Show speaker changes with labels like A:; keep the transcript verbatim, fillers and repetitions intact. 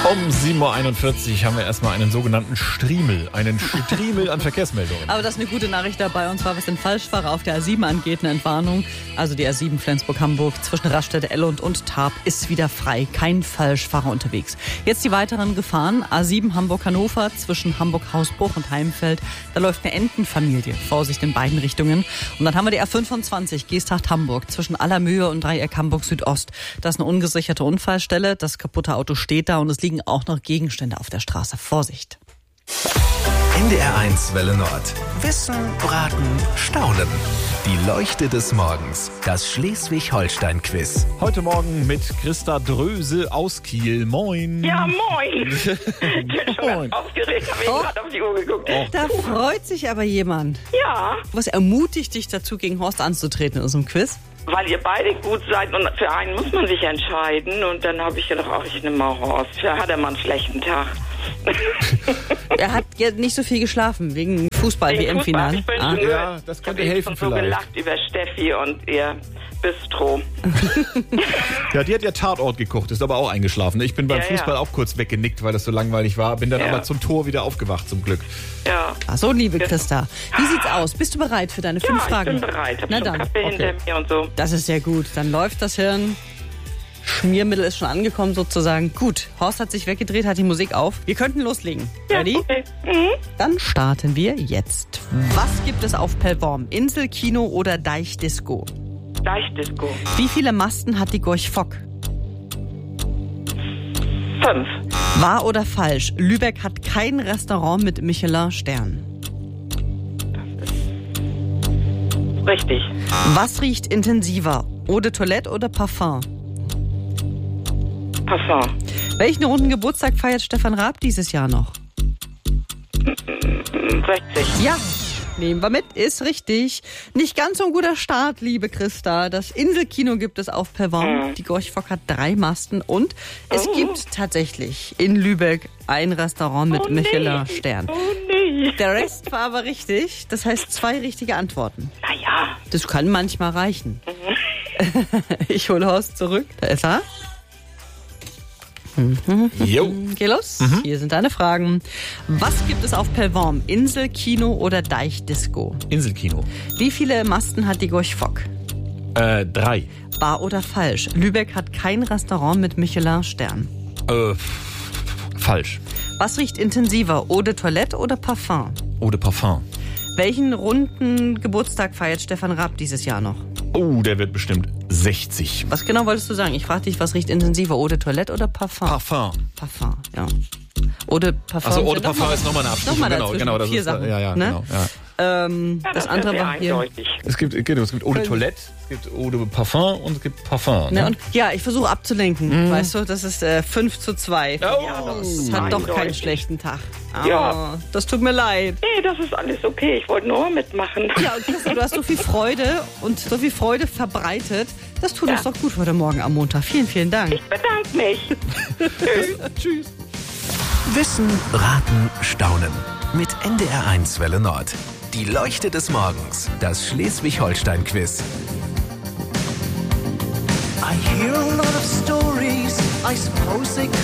A: Um sieben Uhr einundvierzig haben wir erstmal einen sogenannten Striemel, einen Striemel an Verkehrsmeldungen.
B: Aber das ist eine gute Nachricht dabei, und zwar was den Falschfahrer auf der A sieben angeht, eine Entwarnung. Also die A sieben Flensburg-Hamburg zwischen Raststätte Ellund und Tarp ist wieder frei, kein Falschfahrer unterwegs. Jetzt die weiteren Gefahren: A sieben Hamburg-Hannover zwischen Hamburg-Hausbruch und Heimfeld. Da läuft eine Entenfamilie, Vorsicht in beiden Richtungen. Und dann haben wir die A fünfundzwanzig Geesthacht-Hamburg zwischen Allermöhe und Dreieck Hamburg-Südost. Das ist eine ungesicherte Unfallstelle, das kaputte Auto steht da und es liegen auch noch Gegenstände auf der Straße. Vorsicht!
C: N D R eins Welle Nord. Wissen, Braten, Staunen. Die Leuchte des Morgens. Das Schleswig-Holstein-Quiz.
A: Heute Morgen mit Christa Dröse aus Kiel. Moin.
D: Ja, moin. Ich bin schon
A: Moin.
D: ganz aufgeregt, habe ich
B: Oh.
D: gerade auf die Uhr geguckt.
A: Oh.
B: Da freut sich aber jemand.
D: Ja,
B: Was ermutigt dich dazu, gegen Horst anzutreten in unserem Quiz?
D: weil ihr beide gut seid und für einen muss man sich entscheiden. Und dann habe ich gedacht, ach, ich nehme mal Horst. Vielleicht hat er mal einen schlechten Tag.
B: Er hat ja nicht so viel geschlafen wegen
D: Wegen
B: Fußball-W M-Finale.
D: Fußball. Ich bin
B: Ah.
D: schon
A: Ja, das könnte
D: ich hab
A: helfen
D: schon so
A: vielleicht.
D: gelacht über Steffi und ihr Bistro.
A: Ja, die hat ja Tatort gekocht, ist aber auch eingeschlafen. Ich bin beim
D: Ja,
A: Fußball
D: ja.
A: auch kurz weggenickt, weil das so langweilig war. Bin dann
D: Ja.
A: aber zum Tor wieder aufgewacht, zum Glück.
D: Ja.
B: Ach so, liebe Christa. Wie sieht's aus? Bist du bereit für deine fünf
D: Ja,
B: Fragen?
D: ich bin bereit. Hab
B: Na
D: schon
B: dann.
D: Kaffee
A: okay.
D: hinter mir und so.
B: Das ist sehr gut. Dann läuft das Hirn. Schmiermittel ist schon angekommen sozusagen. Gut, Horst hat sich weggedreht, hat die Musik auf. Wir könnten loslegen.
D: Ja,
B: Ready?
D: okay. Mhm.
B: Dann starten wir jetzt. Was gibt es auf Pellworm? Inselkino oder Deichdisco?
D: Leichtdisco.
B: Wie viele Masten hat die Gorch Fock?
D: Fünf.
B: Wahr oder falsch? Lübeck hat kein Restaurant mit Michelin-Stern.
D: Richtig.
B: Was riecht intensiver? Eau de Toilette oder Parfum?
D: Parfum.
B: Welchen runden Geburtstag feiert Stefan Raab dieses Jahr noch?
D: sechzig.
B: Ja, nehmen wir mit, ist richtig. Nicht ganz so ein guter Start, liebe Christa. Das Inselkino gibt es auf Pellworm.
D: Mhm.
B: Die Gorch Fock hat drei Masten und es
D: Oh.
B: gibt tatsächlich in Lübeck ein Restaurant mit
D: Oh, nee.
B: Michelin-Stern.
D: Oh nee.
B: Der Rest war aber richtig. Das heißt zwei richtige Antworten.
D: Naja.
B: Das kann manchmal reichen.
D: Mhm.
B: Ich hole Horst zurück. Da ist er.
A: Jo.
B: Geh los.
D: Mhm.
B: Hier sind deine Fragen. Was gibt es auf Pellworm? Inselkino oder Deichdisco?
A: Inselkino.
B: Wie viele Masten hat die Gorch Fock?
A: Äh, drei.
B: Wahr oder falsch? Lübeck hat kein Restaurant mit Michelin-Stern.
A: Äh, falsch.
B: Was riecht intensiver? Eau de Toilette oder Parfum?
A: Eau de Parfum.
B: Welchen runden Geburtstag feiert Stefan Raab dieses Jahr noch?
A: Oh, der wird bestimmt sechzig.
B: Was genau wolltest du sagen? Ich frage dich, was riecht intensiver? Eau de Toilette oder Parfum?
A: Parfum.
B: Parfum, ja. Eau de Parfum.
A: Also Eau de
B: sind noch
A: Parfum
B: mal-
A: ist nochmal eine Abstufung.
B: Nochmal
A: Genau,
B: dazwischen.
A: genau. Das
B: Vier
A: ist,
B: Sachen.
A: Ja, ja,
B: ne?
A: genau. Ja.
B: Ähm,
D: Ja,
B: das
D: ist
B: andere
D: sehr
B: war hier.
D: eindeutig.
A: Es gibt, genau, es gibt Eau de Toilette, es gibt Eau de Parfum und es gibt Parfum.
B: Ne,
A: Ne?
B: und ja, ich versuche abzulenken, weißt du, das ist äh, fünf zu zwei.
A: Oh.
B: Das hat doch keinen
D: Eindeutig.
B: schlechten Tag. Ah,
D: Ja.
B: Das tut mir leid.
D: Nee, das ist alles okay. Ich wollte nur mitmachen.
B: Ja, und Christa, du hast so viel Freude und so viel Freude verbreitet. Das tut uns
D: Ja.
B: doch gut heute Morgen am Montag. Vielen, vielen Dank.
D: Ich bedanke mich.
A: Tschüss.
C: Wissen, Raten, Staunen. Mit N D R eins Welle Nord. Die Leuchte des Morgens. Das Schleswig-Holstein-Quiz.
E: I hear a lot of stories, I suppose they